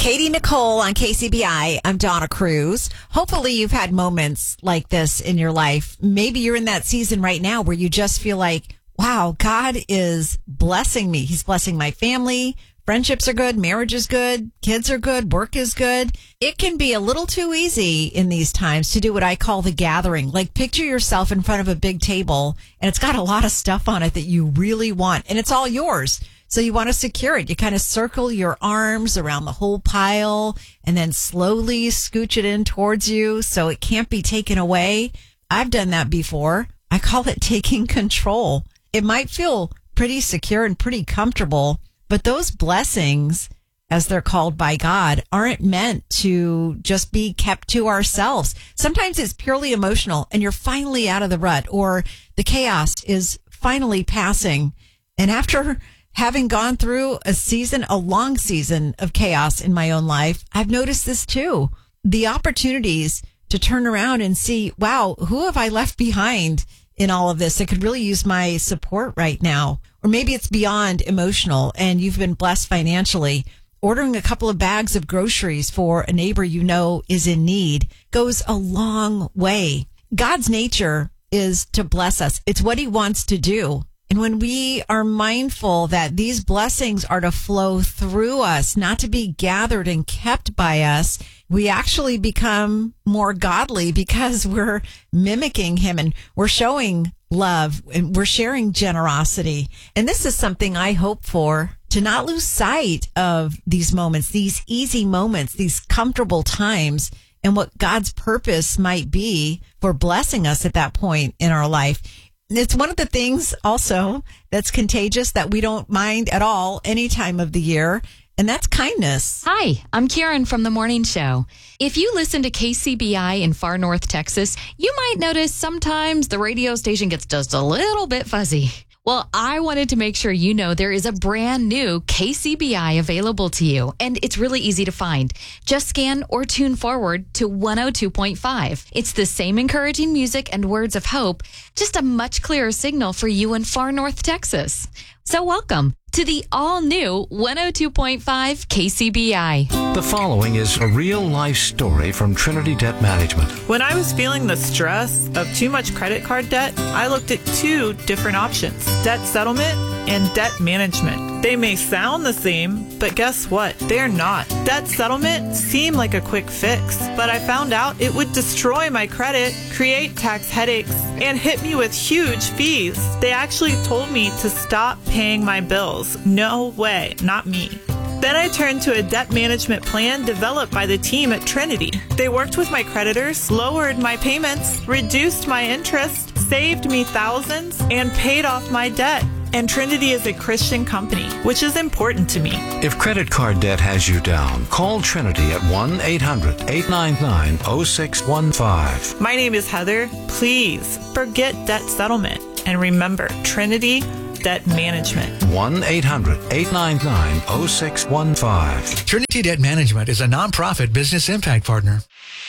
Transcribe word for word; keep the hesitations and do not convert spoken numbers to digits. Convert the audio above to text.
Katie Nicole on K C B I. I'm Donna Cruz. Hopefully you've had moments like this in your life. Maybe you're in that season right now where you just feel like, wow, God is blessing me. He's blessing my family. Friendships are good. Marriage is good. Kids are good. Work is good. It can be a little too easy in these times to do what I call the gathering. Like picture yourself in front of a big table and it's got a lot of stuff on it that you really want and it's all yours. So you want to secure it. You kind of circle your arms around the whole pile and then slowly scooch it in towards you so it can't be taken away. I've done that before. I call it taking control. It might feel pretty secure and pretty comfortable, but those blessings, as they're called by God, aren't meant to just be kept to ourselves. Sometimes it's purely emotional and you're finally out of the rut or the chaos is finally passing. And after having gone through a season, a long season of chaos in my own life, I've noticed this too. The opportunities to turn around and see, wow, who have I left behind in all of this that could really use my support right now? Or maybe it's beyond emotional and you've been blessed financially. Ordering a couple of bags of groceries for a neighbor you know is in need goes a long way. God's nature is to bless us. It's what he wants to do. And when we are mindful that these blessings are to flow through us, not to be gathered and kept by us, we actually become more godly because we're mimicking him and we're showing love and we're sharing generosity. And this is something I hope for, to not lose sight of these moments, these easy moments, these comfortable times, and what God's purpose might be for blessing us at that point in our life. It's one of the things also that's contagious that we don't mind at all any time of the year, and that's kindness. Hi, I'm Karen from The Morning Show. If you listen to K C B I in far north Texas, you might notice sometimes the radio station gets just a little bit fuzzy. Well, I wanted to make sure you know there is a brand new K C B I available to you, and it's really easy to find. Just scan or tune forward to one oh two point five. It's the same encouraging music and words of hope, just a much clearer signal for you in far north Texas. So welcome to the all-new one oh two point five K C B I. The following is a real-life story from Trinity Debt Management. When I was feeling the stress of too much credit card debt, I looked at two different options: debt settlement and debt management. They may sound the same, but guess what? They're not. Debt settlement seemed like a quick fix, but I found out it would destroy my credit, create tax headaches, and hit me with huge fees. They actually told me to stop paying my bills. No way, not me. Then I turned to a debt management plan developed by the team at Trinity. They worked with my creditors, lowered my payments, reduced my interest, saved me thousands, and paid off my debt. And Trinity is a Christian company, which is important to me. If credit card debt has you down, call Trinity at one eight hundred eight nine nine oh six one five. My name is Heather. Please forget debt settlement and remember Trinity Debt Management. one eight hundred eight nine nine oh six one five. Trinity Debt Management is a nonprofit business impact partner.